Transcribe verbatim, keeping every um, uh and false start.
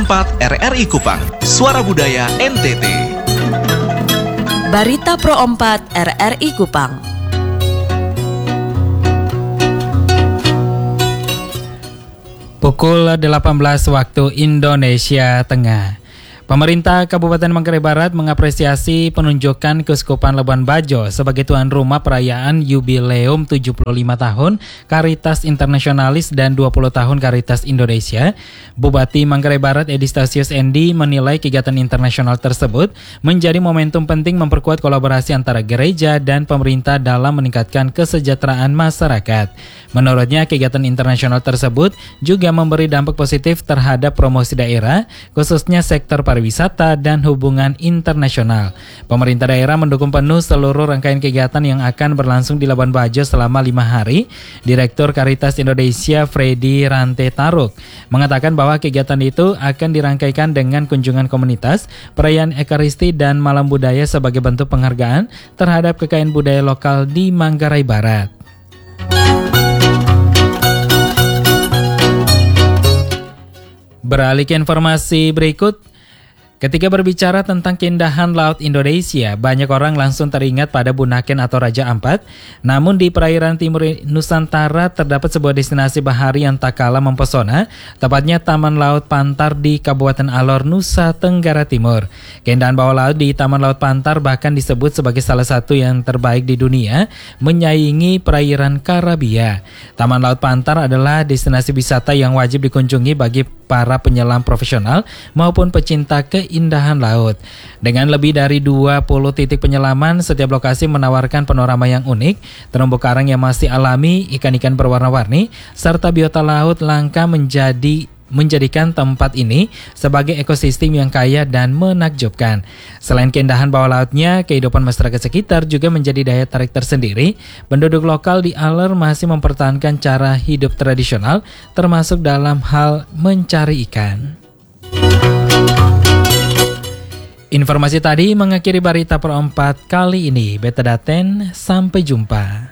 empat R R I Kupang, Suara Budaya N T T. Barita Pro empat R R I Kupang. Pukul delapan belas waktu Indonesia Tengah. Pemerintah Kabupaten Manggarai Barat mengapresiasi penunjukan Keuskupan Labuan Bajo sebagai tuan rumah perayaan Yubileum tujuh puluh lima tahun Caritas Internasionalis dan dua puluh tahun Caritas Indonesia. Bupati Manggarai Barat Edi Stasius Endi menilai kegiatan internasional tersebut menjadi momentum penting memperkuat kolaborasi antara gereja dan pemerintah dalam meningkatkan kesejahteraan masyarakat. Menurutnya, kegiatan internasional tersebut juga memberi dampak positif terhadap promosi daerah, khususnya sektor pariwisata dan hubungan internasional. Pemerintah daerah mendukung penuh seluruh rangkaian kegiatan yang akan berlangsung di Labuan Bajo selama lima hari. Direktur Caritas Indonesia Freddy Rante Taruk mengatakan bahwa kegiatan itu akan dirangkaikan dengan kunjungan komunitas, perayaan Ekaristi dan malam budaya sebagai bentuk penghargaan terhadap kekayaan budaya lokal di Manggarai Barat. Beralih ke informasi berikut. Ketika berbicara tentang keindahan laut Indonesia, banyak orang langsung teringat pada Bunaken atau Raja Ampat. Namun di perairan timur Nusantara terdapat sebuah destinasi bahari yang tak kalah mempesona, tepatnya Taman Laut Pantar di Kabupaten Alor, Nusa Tenggara Timur. Keindahan bawah laut di Taman Laut Pantar bahkan disebut sebagai salah satu yang terbaik di dunia, menyaingi perairan Karibia. Taman Laut Pantar adalah destinasi wisata yang wajib dikunjungi bagi para penyelam profesional maupun pecinta keindahan laut. Dengan lebih dari dua puluh titik penyelaman, setiap lokasi menawarkan panorama yang unik, terumbu karang yang masih alami, ikan-ikan berwarna-warni, serta biota laut langka menjadi menjadikan tempat ini sebagai ekosistem yang kaya dan menakjubkan. Selain keindahan bawah lautnya, kehidupan masyarakat sekitar juga menjadi daya tarik tersendiri. Penduduk lokal di Alor masih mempertahankan cara hidup tradisional, termasuk dalam hal mencari ikan. Informasi tadi mengakhiri Barita Per empat kali ini. Beta Daten, sampai jumpa.